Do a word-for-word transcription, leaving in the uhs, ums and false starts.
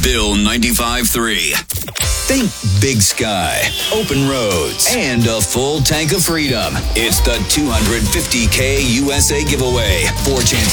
Bill ninety-five three. Think big sky, open roads, and a full tank of freedom. It's the two hundred fifty K U S A giveaway. Four chances